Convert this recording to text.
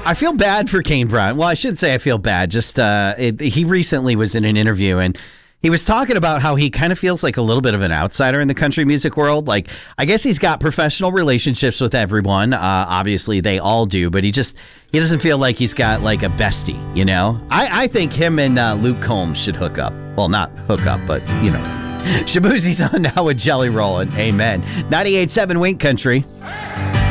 I feel bad for Kane Brown. Well, I shouldn't say I feel bad. Just he recently was in an interview and he was talking about how he kind of feels like a little bit of an outsider in the country music world. Like, I guess he's got professional relationships with everyone. Obviously, they all do, but he doesn't feel like he's got like a bestie, you know? I think him and Luke Combs should hook up. Well, not hook up, but, you know. Shaboozie's on now with Jelly Rollin'. Amen. 98.7 Wink Country.